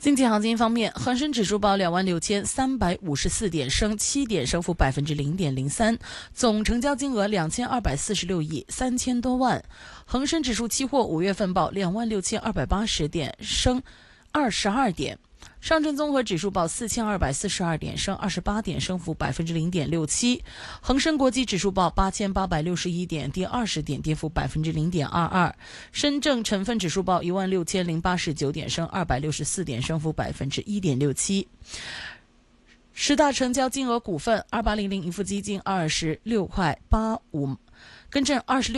经济行情方面，恒生指数报26,354点，升7点，升幅0.03%，总成交金额2246亿3000多万。恒生指数期货5月份报26,280点，升22点。上证综合指数报4242点，升28点，升幅0.67%。恒生国际指数报8861点，跌20点，跌幅0.22%。深证成分指数报16089点，升264点，升幅1.67%。十大成交金额股份：2800盈富基金26.85块，更正26